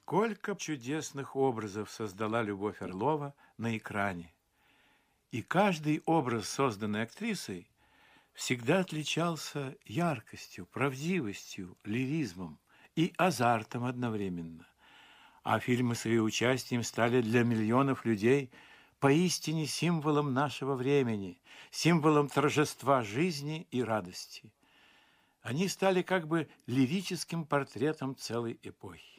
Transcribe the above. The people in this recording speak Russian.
Сколько чудесных образов создала Любовь Орлова на экране. И каждый образ, созданный актрисой, всегда отличался яркостью, правдивостью, лиризмом и азартом одновременно. А фильмы с ее участием стали для миллионов людей поистине символом нашего времени, символом торжества жизни и радости. Они стали как бы лирическим портретом целой эпохи.